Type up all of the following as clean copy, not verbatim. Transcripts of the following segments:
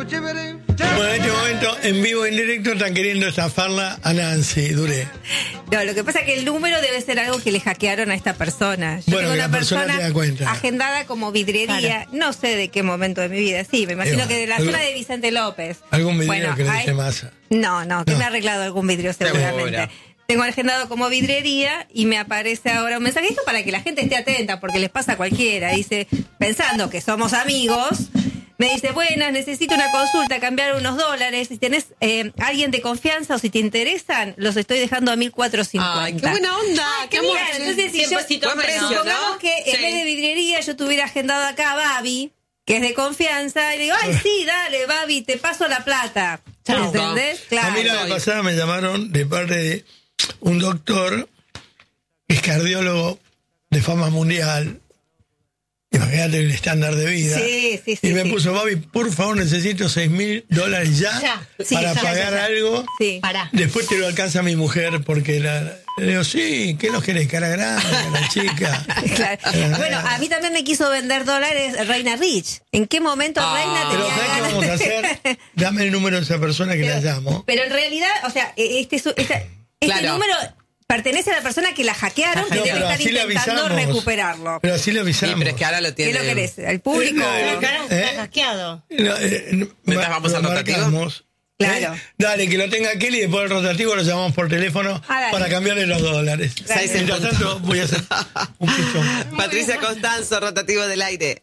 Bueno, en este momento, en vivo, en directo, están queriendo estafarla a Nancy Duré. No, lo que pasa es que el número debe ser algo que le hackearon a esta persona. Yo Bueno, tengo que una la persona persona te da cuenta. agendada como vidriería, Claro. no sé de qué momento de mi vida, sí, me imagino que de la zona de Vicente López. ¿Algún vidrio Bueno, que le hay- dice Massa? No, que me ha arreglado algún vidrio seguramente. Segura. Tengo agendado como vidriería y me aparece ahora un mensajito para que la gente esté atenta, porque les pasa a cualquiera. Dice, pensando que somos amigos, me dice, buenas, necesito una consulta, cambiar unos dólares. Si tenés alguien de confianza o si te interesan, los estoy dejando a 1.450. Ay, qué buena onda, qué amor. Claro, entonces, si yo, Buen precio, supongamos ¿no? que en Sí. vez de vidriería yo tuviera agendado acá a Babi, que es de confianza, y le digo, ay, sí, dale, Babi, te paso la plata. Chau. ¿Entendés? A mí la Claro. vez pasada me llamaron de parte de un doctor que es cardiólogo de fama mundial. Imagínate el estándar de vida. Sí. Y me sí. puso, Babi, por favor, necesito $6.000 ya Sí, para ya, pagar ya. algo. Sí. Pará. Después te lo alcanza mi mujer porque le digo, sí, ¿qué los querés? Cara grande, cara chica. Claro. Bueno, a mí también me quiso vender dólares Reina Rich. ¿En qué momento Reina Pero tenía ¿sabes qué ganas vamos a hacer? Dame el número de esa persona que la llamo. Pero en realidad, o sea, este Claro. número pertenece a la persona que la hackearon, que No, debe pero estar así le intentando avisamos. recuperarlo. Pero así le Sí, avisamos. pero es que ahora lo ¿Qué tiene. lo querés? ¿Al público? Pero Pero ahora está hackeado. Mientras vamos al lo rotativo. marcamos. Claro. Dale, que lo tenga Kelly y después el rotativo lo llamamos por teléfono Dale. para cambiarle los dólares. Dale. Mientras tanto, voy a hacer un pichón. Patricia Constanzo, rotativo del aire.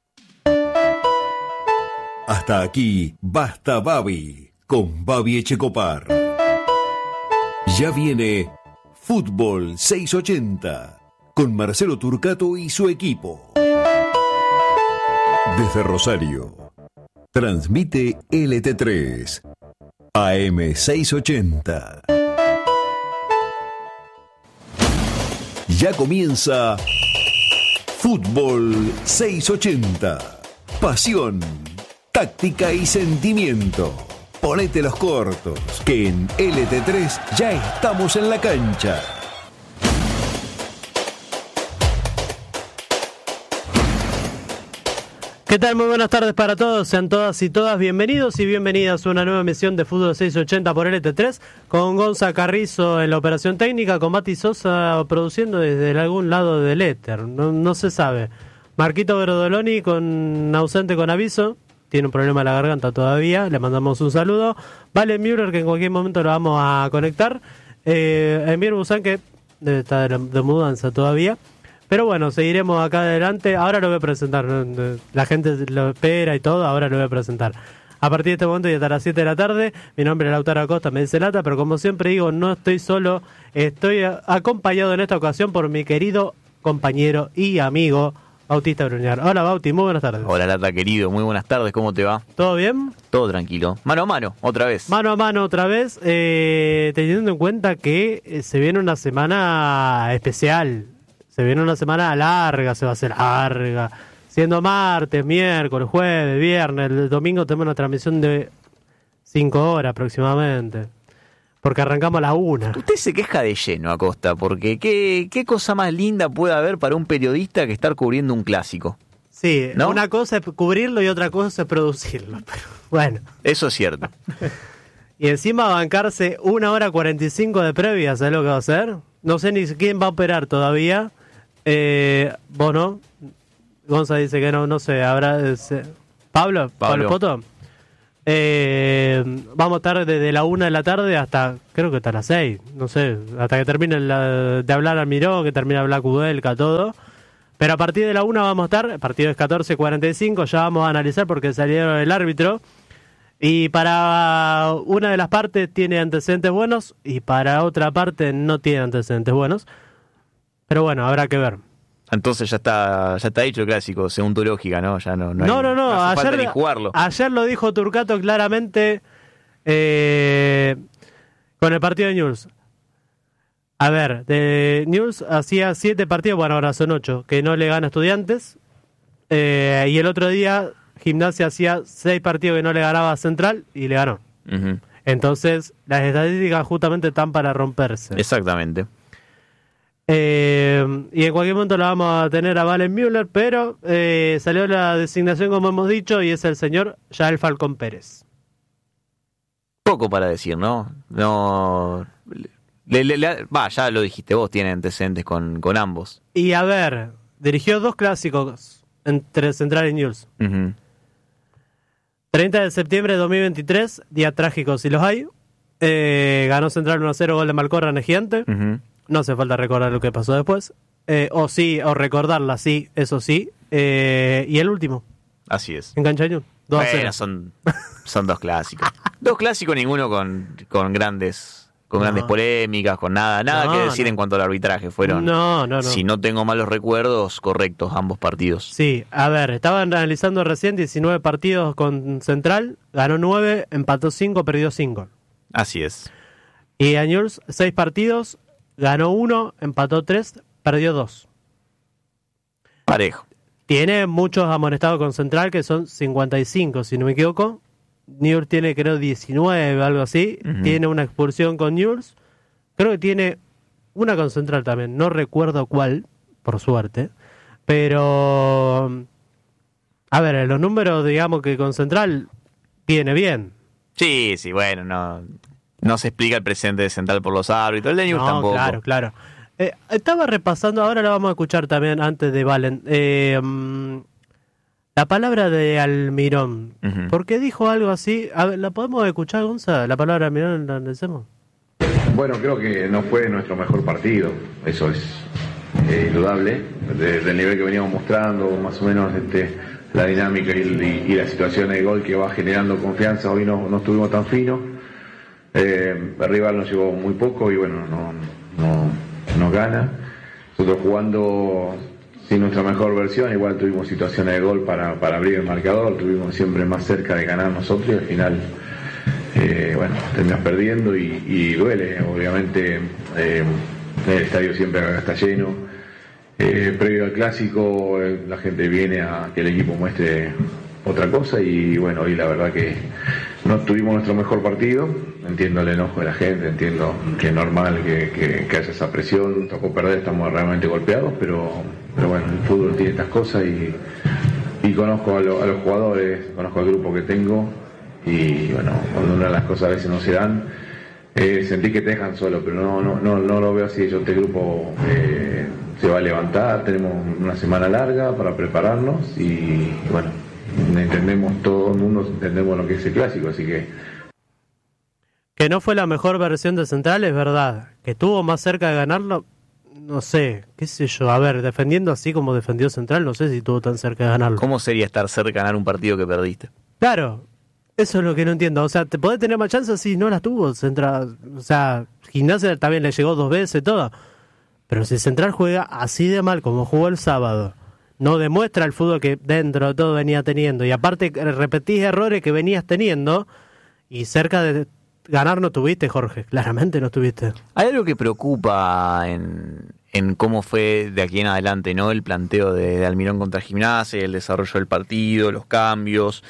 Hasta aquí, Basta Babi, con Babi Echecopar. Ya viene Fútbol 680, con Marcelo Turcato y su equipo. Desde Rosario, transmite LT3, AM 680. Ya comienza Fútbol 680. Pasión, táctica y sentimiento. Ponete los cortos, que en LT3 ya estamos en la cancha. ¿Qué tal? Muy buenas tardes para todos, sean todas y todas bienvenidos y bienvenidas a una nueva emisión de Fútbol 680 por LT3 con Gonza Carrizo en la operación técnica, con Mati Sosa produciendo desde algún lado del éter, no se sabe. Marquito Brodoloni ausente con aviso, tiene un problema en la garganta todavía, le mandamos un saludo. Vale Müller, que en cualquier momento lo vamos a conectar. Emir Busan, que debe estar de mudanza todavía. Pero bueno, seguiremos acá adelante. Ahora lo voy a presentar. La gente lo espera y todo. Ahora lo voy a presentar. A partir de este momento y hasta las 7 de la tarde. Mi nombre es Lautaro Acosta, me dice Lata. Pero como siempre digo, no estoy solo. Estoy acompañado en esta ocasión por mi querido compañero y amigo Bautista Bruñar. Hola Bauti, muy buenas tardes. Hola Lata querido, muy buenas tardes, ¿cómo te va? ¿Todo bien? Todo tranquilo. Mano a mano, otra vez. Mano a mano otra vez. Teniendo en cuenta que se viene una semana especial. Se viene una semana larga, se va a hacer larga. Siendo martes, miércoles, jueves, viernes, el domingo tenemos una transmisión de 5 horas aproximadamente. Porque arrancamos a las 1. Usted se queja de lleno, Acosta, porque ¿qué cosa más linda puede haber para un periodista que estar cubriendo un clásico? Sí, ¿no? Una cosa es cubrirlo y otra cosa es producirlo. Pero bueno. Eso es cierto. Y encima bancarse 1 hora 45 de previa, ¿sabes lo que va a hacer? No sé ni quién va a operar todavía. ¿Vos no? Gonza dice que no sé, habrá... ¿Pablo Poto? Vamos a estar desde la 1 de la tarde hasta, creo que hasta las 6, no sé, hasta que termine de hablar Almirón, que termine de hablar Kudelka, todo. Pero a partir de la 1 vamos a estar, el partido es 14:45, ya vamos a analizar porque salieron el árbitro. Y para una de las partes tiene antecedentes buenos y para otra parte no tiene antecedentes buenos. Pero bueno, habrá que ver. Entonces ya está hecho el clásico, según tu lógica, ¿no? Ya no hace falta ni jugarlo. Ayer lo dijo Turcato claramente con el partido de Newell's. A ver, de Newell's hacía 7 partidos, bueno, ahora son 8, que no le gana a Estudiantes. Y el otro día Gimnasia hacía 6 partidos que no le ganaba a Central y le ganó. Uh-huh. Entonces, las estadísticas justamente están para romperse. Exactamente. Y en cualquier momento la vamos a tener a Valen Müller, pero salió la designación, como hemos dicho, y es el señor Yael Falcón Pérez. Poco para decir, ¿no? No. Ya lo dijiste vos, tiene antecedentes con ambos. Y a ver, dirigió 2 clásicos entre Central y Newell's. 30 de septiembre de 2023, día trágico si los hay. Ganó Central 1-0, gol de Malcorra Gigante. No hace falta recordar lo que pasó después. O recordarla, sí, eso sí. Y el último. Así es. En cancha de Newell's. 2-0. Bueno, son 2 clásicos. 2 clásicos, ninguno con grandes polémicas, con nada que decir en cuanto al arbitraje. Fueron, no. si no tengo malos recuerdos, correctos ambos partidos. Sí, a ver, estaban analizando recién 19 partidos con Central, ganó 9, empató 5, perdió 5. Así es. Y a Newell's 6 partidos, ganó 1, empató 3, perdió 2. Parejo. Tiene muchos amonestados con Central, que son 55, si no me equivoco. Newell's tiene, creo, 19, algo así. Tiene una expulsión con Newell's. Creo que tiene una con Central también. No recuerdo cuál, por suerte. Pero, a ver, en los números, digamos que con Central viene bien. Sí, bueno, no se explica el presente de Central por los árbitros. El de Newell's tampoco. Claro. Estaba repasando, ahora la vamos a escuchar también antes de Valen. La palabra de Almirón, porque dijo algo así. A ver, ¿la podemos escuchar, Gonza? La palabra de Almirón, ¿la analicemos? Bueno, creo que no fue nuestro mejor partido, eso es indudable, desde el nivel que veníamos mostrando, más o menos la dinámica y la situación de gol que va generando confianza. Hoy no estuvimos tan finos, el rival nos llegó muy poco y bueno, no gana. Nosotros jugando sin nuestra mejor versión, igual tuvimos situaciones de gol para abrir el marcador, tuvimos siempre más cerca de ganar nosotros y al final, terminas perdiendo y duele, obviamente. El estadio siempre está lleno. Previo al clásico, la gente viene a que el equipo muestre otra cosa y bueno, hoy la verdad que no tuvimos nuestro mejor partido. Entiendo el enojo de la gente, entiendo que es normal que haya esa presión. Tocó perder, estamos realmente golpeados, pero bueno, el fútbol tiene estas cosas y conozco a los jugadores, conozco al grupo que tengo y bueno, cuando una de las cosas a veces no se dan, sentí que te dejan solo, pero no lo veo así. Este grupo se va a levantar, tenemos una semana larga para prepararnos y bueno, entendemos, todo el mundo entendemos lo que es el clásico, así que no fue la mejor versión de Central, es verdad. Que estuvo más cerca de ganarlo, no sé, qué sé yo. A ver, defendiendo así como defendió Central, no sé si estuvo tan cerca de ganarlo. ¿Cómo sería estar cerca de ganar un partido que perdiste? Claro, eso es lo que no entiendo. O sea, ¿te podés tener más chances? Sí, no las tuvo Central. O sea, Gimnasia también le llegó 2 veces, todo. Pero si Central juega así de mal como jugó el sábado, no demuestra el fútbol que dentro de todo venía teniendo, y aparte repetís errores que venías teniendo, y cerca de ganar no tuviste, Jorge, claramente no tuviste. Hay algo que preocupa en cómo fue de aquí en adelante, ¿no? El planteo de Almirón contra Gimnasia, el desarrollo del partido, los cambios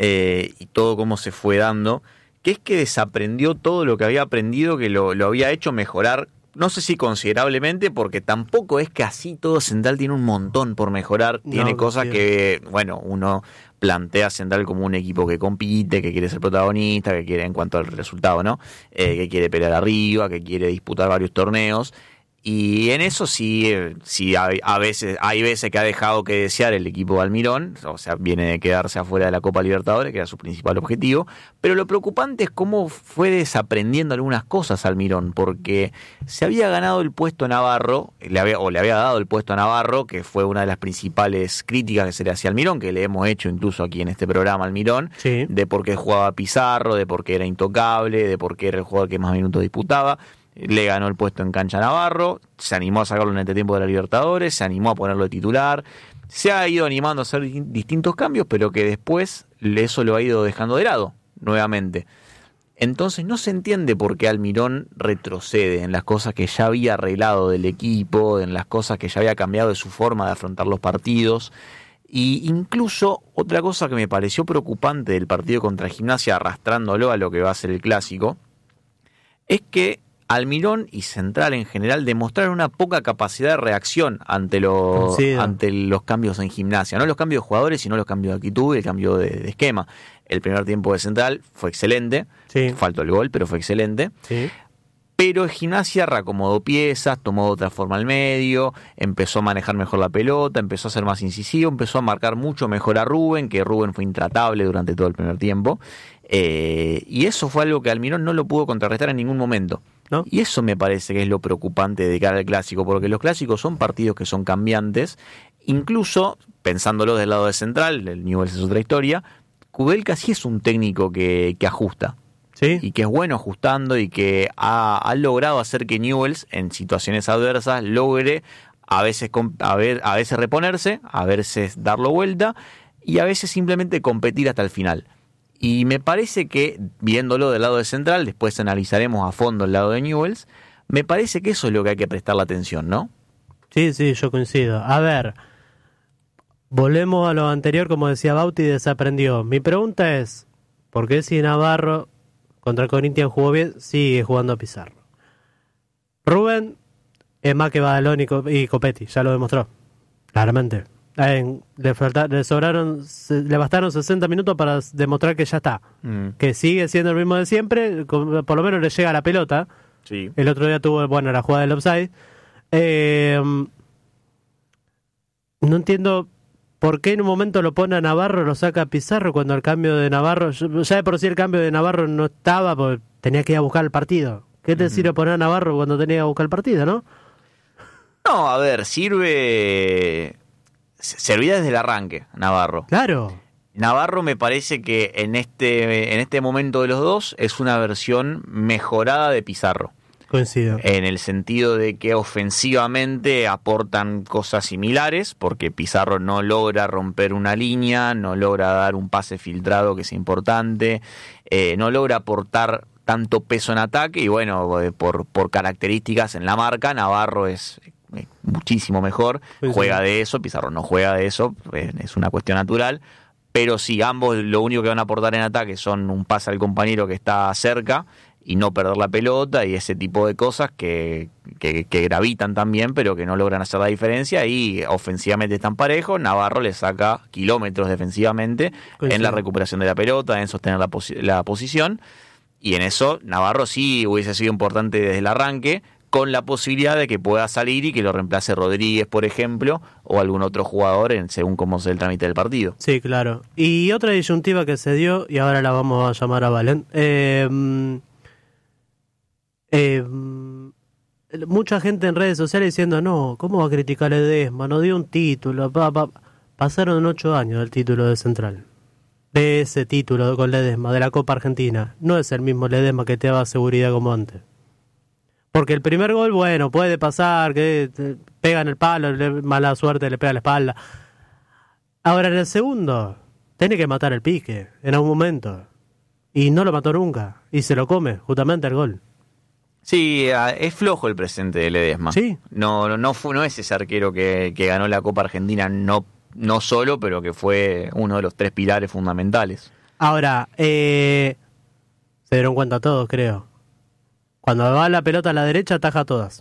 y todo cómo se fue dando, que es que desaprendió todo lo que había aprendido, que lo había hecho mejorar. No sé si considerablemente, porque tampoco es que así todo Central tiene un montón por mejorar. Tiene cosas que, bueno, uno plantea a Central como un equipo que compite, que quiere ser protagonista, que quiere, en cuanto al resultado, ¿no? Que quiere pelear arriba, que quiere disputar varios torneos. Y en eso sí hay veces que ha dejado que desear el equipo de Almirón, o sea, viene de quedarse afuera de la Copa Libertadores, que era su principal objetivo, pero lo preocupante es cómo fue desaprendiendo algunas cosas Almirón, porque se había ganado el puesto a Navarro, le había dado el puesto a Navarro, que fue una de las principales críticas que se le hacía a Almirón, que le hemos hecho incluso aquí en este programa Almirón, sí, de por qué jugaba Pizarro, de por qué era intocable, de por qué era el jugador que más minutos disputaba. Le ganó el puesto en cancha a Navarro, se animó a sacarlo en este tiempo de la Libertadores, se animó a ponerlo de titular, se ha ido animando a hacer distintos cambios, pero que después eso lo ha ido dejando de lado nuevamente. Entonces no se entiende por qué Almirón retrocede en las cosas que ya había arreglado del equipo, en las cosas que ya había cambiado de su forma de afrontar los partidos. Y incluso otra cosa que me pareció preocupante del partido contra Gimnasia, arrastrándolo a lo que va a ser el clásico, es que Almirón y Central en general demostraron una poca capacidad de reacción ante los cambios en Gimnasia. No los cambios de jugadores, sino los cambios de actitud y el cambio de esquema. El primer tiempo de Central fue excelente. Sí. Faltó el gol, pero fue excelente. Sí. Pero Gimnasia reacomodó piezas, tomó otra forma al medio, empezó a manejar mejor la pelota, empezó a ser más incisivo, empezó a marcar mucho mejor a Rubén, que Rubén fue intratable durante todo el primer tiempo. Y eso fue algo que Almirón no lo pudo contrarrestar en ningún momento. ¿No? Y eso me parece que es lo preocupante de cara al clásico, porque los clásicos son partidos que son cambiantes. Incluso, pensándolo del lado de Central, el Newell's es otra historia, Kudelka sí es un técnico que ajusta. ¿Sí? Y que es bueno ajustando y que ha logrado hacer que Newell's en situaciones adversas logre a veces reponerse, a veces darlo vuelta y a veces simplemente competir hasta el final. Y me parece que, viéndolo del lado de Central, después analizaremos a fondo el lado de Newell's, me parece que eso es lo que hay que prestarle atención, ¿no? Sí, yo coincido. A ver, volvemos a lo anterior, como decía Bauti, desaprendió. Mi pregunta es, ¿por qué si Navarro contra el Corinthians jugó bien, sigue jugando a Pizarro? Rubén es más que Badalón y Copetti, ya lo demostró, claramente. Le bastaron 60 minutos para demostrar que ya está. Que sigue siendo el mismo de siempre, por lo menos le llega la pelota. Sí. El otro día tuvo, la jugada del offside. No entiendo por qué en un momento lo pone a Navarro, lo saca a Pizarro, cuando el cambio de Navarro, ya de por sí el cambio de Navarro no estaba, porque tenía que ir a buscar el partido. ¿Qué te sirve poner a Navarro cuando tenía que buscar el partido, no? No, a ver, servía desde el arranque, Navarro. Claro. Navarro me parece que en este momento de los dos es una versión mejorada de Pizarro. Coincido. En el sentido de que ofensivamente aportan cosas similares, porque Pizarro no logra romper una línea, no logra dar un pase filtrado que es importante, no logra aportar tanto peso en ataque y por características en la marca, Navarro es muchísimo mejor, juega de eso, Pizarro no juega de eso, es una cuestión natural, pero sí, ambos lo único que van a aportar en ataque son un pase al compañero que está cerca y no perder la pelota y ese tipo de cosas que gravitan también, pero que no logran hacer la diferencia y ofensivamente están parejos. Navarro le saca kilómetros defensivamente en la recuperación de la pelota, en sostener la posición, y en eso Navarro sí hubiese sido importante desde el arranque, con la posibilidad de que pueda salir y que lo reemplace Rodríguez, por ejemplo, o algún otro jugador según cómo sea el trámite del partido. Sí, claro. Y otra disyuntiva que se dio, y ahora la vamos a llamar a Valen, mucha gente en redes sociales diciendo, no, ¿cómo va a criticar a Ledesma? No dio un título. Pasaron 8 años del título de Central. De ese título con Ledesma, de la Copa Argentina. No es el mismo Ledesma que te daba seguridad como antes. Porque el primer gol, puede pasar, que te pega en el palo, mala suerte, le pega la espalda. Ahora en el segundo, tiene que matar el pique, en algún momento. Y no lo mató nunca. Y se lo come, justamente el gol. Sí, es flojo el presente de Ledesma. Sí. No es ese arquero que ganó la Copa Argentina, no solo, pero que fue uno de los 3 pilares fundamentales. Ahora, se dieron cuenta todos, creo. Cuando va la pelota a la derecha, ataja todas.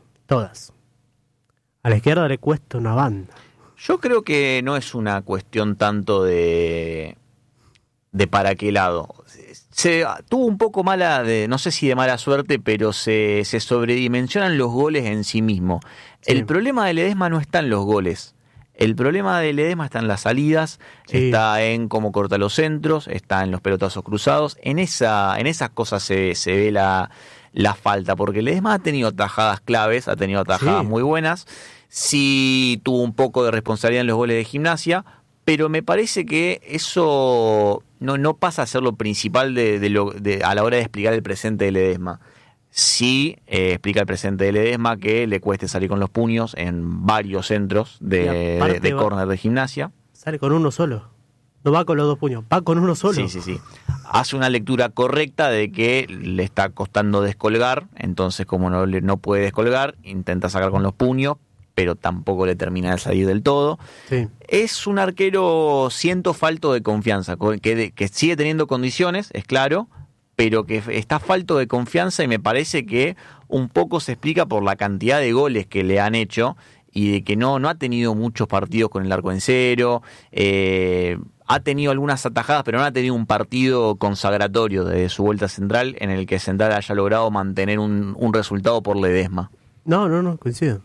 A la izquierda le cuesta una banda. Yo creo que no es una cuestión tanto de para qué lado. Se tuvo un poco no sé si de mala suerte, pero se sobredimensionan los goles en sí mismo. Sí. El problema de Ledesma no está en los goles. El problema de Ledesma está en las salidas, está en cómo corta los centros, está en los pelotazos cruzados. En esas cosas se ve la falta, porque Ledesma ha tenido atajadas claves, ha tenido atajadas muy buenas. Sí tuvo un poco de responsabilidad en los goles de Gimnasia, pero me parece que eso no pasa a ser lo principal a la hora de explicar el presente de Ledesma. Sí explica el presente de Ledesma que le cueste salir con los puños en varios centros de córner de Gimnasia. Sale con uno solo. No va con los 2 puños, va con uno solo. Sí. Hace una lectura correcta de que le está costando descolgar, entonces como no puede descolgar, intenta sacar con los puños, pero tampoco le termina de salir del todo. Sí. Es un arquero, siento, falto de confianza, que sigue teniendo condiciones, es claro, pero que está falto de confianza, y me parece que un poco se explica por la cantidad de goles que le han hecho y de que no ha tenido muchos partidos con el arco en cero. Ha tenido algunas atajadas, pero no ha tenido un partido consagratorio desde su vuelta a Central en el que Central haya logrado mantener un resultado por Ledesma. No, coincido.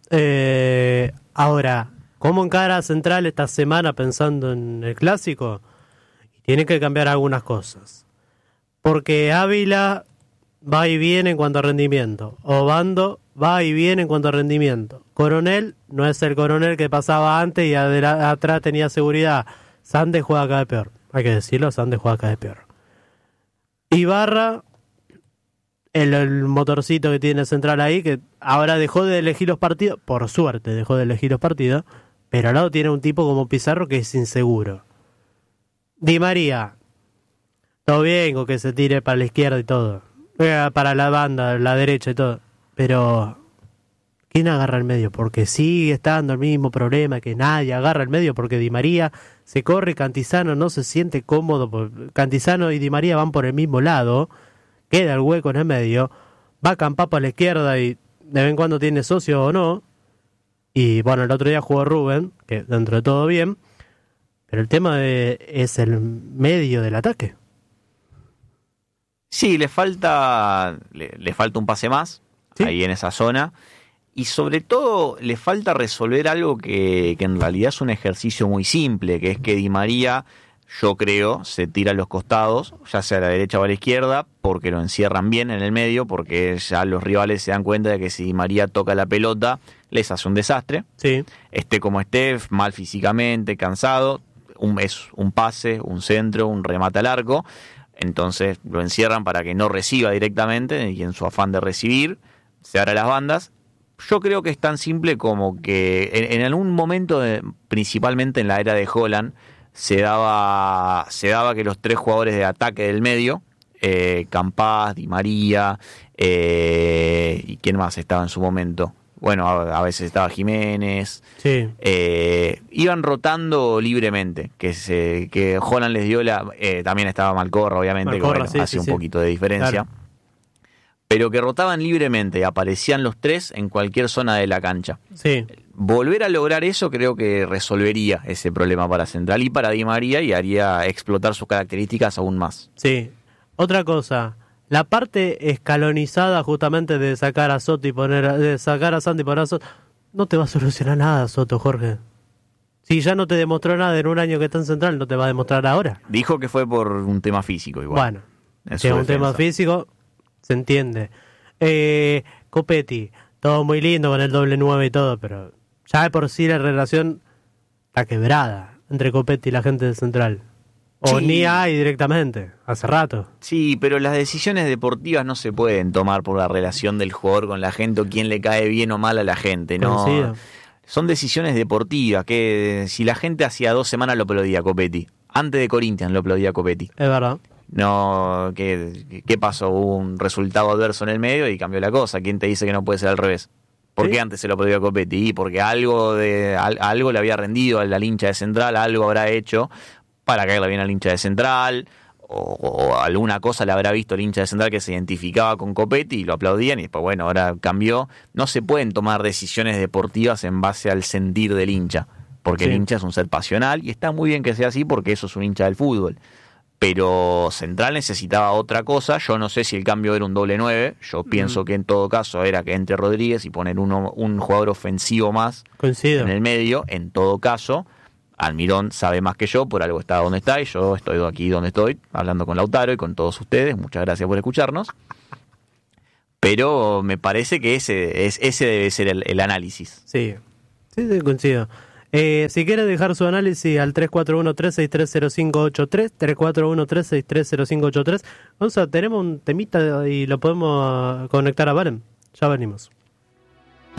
Ahora, ¿cómo encara Central esta semana pensando en el Clásico? Tiene que cambiar algunas cosas. Porque Ávila va y viene en cuanto a rendimiento. Obando va y viene en cuanto a rendimiento. Coronel no es el Coronel que pasaba antes y atrás tenía seguridad. Sandes juega cada vez peor. Hay que decirlo, Sandes juega cada vez peor. Ibarra, el motorcito que tiene Central ahí, que ahora dejó de elegir los partidos, por suerte dejó de elegir los partidos, pero al lado tiene un tipo como Pizarro que es inseguro. Di María, todo bien con que se tire para la izquierda y todo, para la banda, la derecha y todo, pero ¿quién agarra el medio? Porque sigue estando el mismo problema, que nadie agarra el medio, porque Di María se corre y Cantizano no se siente cómodo. Cantizano y Di María van por el mismo lado, queda el hueco en el medio, va Campapo a la izquierda y de vez en cuando tiene socio o no. Y bueno, el otro día jugó Rubén, que dentro de todo bien, pero el tema es el medio del ataque. Sí, le falta un pase más, ¿sí?, ahí en esa zona. Y sobre todo le falta resolver algo que en realidad es un ejercicio muy simple, que es que Di María, yo creo, se tira a los costados, ya sea a la derecha o a la izquierda, porque lo encierran bien en el medio, porque ya los rivales se dan cuenta de que si Di María toca la pelota, les hace un desastre. Sí. Esté como esté, mal físicamente, cansado, es un pase, un centro, un remate al arco. Entonces lo encierran para que no reciba directamente, y en su afán de recibir, se abra las bandas. Yo creo que es tan simple como que en algún momento, principalmente en la era de Holland, se daba que los tres jugadores de ataque del medio, Campás, Di María, y quién más estaba en su momento, bueno, a veces estaba Jiménez, sí, iban rotando libremente, que Holland les dio también estaba Malcorra, obviamente, Malcorra, que bueno, sí, hace un poquito de diferencia. Claro. Pero que rotaban libremente, aparecían los tres en cualquier zona de la cancha. Sí. Volver a lograr eso creo que resolvería ese problema para Central y para Di María, y haría explotar sus características aún más. Sí. Otra cosa, la parte escalonizada justamente de sacar a Soto de sacar a Santi y poner a Soto, no te va a solucionar nada, Soto, Jorge. Si ya no te demostró nada en un año que está en Central, no te va a demostrar ahora. Dijo que fue por un tema físico igual. Bueno, si es un tema físico, se entiende. Copetti, todo muy lindo con el doble 9 y todo, pero ya de por sí la relación está quebrada entre Copetti y la gente de Central. O sí, ni hay directamente, hace rato. Sí, pero las decisiones deportivas no se pueden tomar por la relación del jugador con la gente, o quién le cae bien o mal a la gente, ¿no? Coincido. Son decisiones deportivas, que si la gente hacía 2 semanas lo aplaudía a Copetti, antes de Corinthians lo aplaudía a Copetti. Es verdad. No, ¿qué pasó? Hubo un resultado adverso en el medio y cambió la cosa. ¿Quién te dice que no puede ser al revés? ¿Por qué antes se lo aplaudió a Copetti? Porque algo le había rendido al hincha de Central, algo habrá hecho para caerle bien al hincha de Central, o alguna cosa le habrá visto el hincha de Central que se identificaba con Copetti y lo aplaudían, y después, bueno, ahora cambió. No se pueden tomar decisiones deportivas en base al sentir del hincha, porque sí, el hincha es un ser pasional, y está muy bien que sea así porque eso es un hincha del fútbol. Pero Central necesitaba otra cosa. Yo no sé si el cambio era un doble 9. Yo pienso que en todo caso era que entre Rodríguez y poner un jugador ofensivo más. Coincido. En el medio. En todo caso, Almirón sabe más que yo, por algo está donde está, y yo estoy aquí donde estoy, hablando con Lautaro y con todos ustedes. Muchas gracias por escucharnos. Pero me parece que ese debe ser el análisis. Sí, coincido. Si quiere dejar su análisis al 341-363-0583, 341-363-0583. Gonza, tenemos un temita y lo podemos conectar a Valen. Ya venimos.